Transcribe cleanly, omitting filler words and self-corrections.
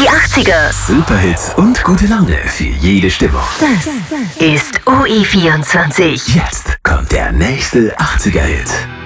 Die 80er. Superhits und gute Laune für jede Stimmung. Das ist OE24. Jetzt kommt der nächste 80er-Hit.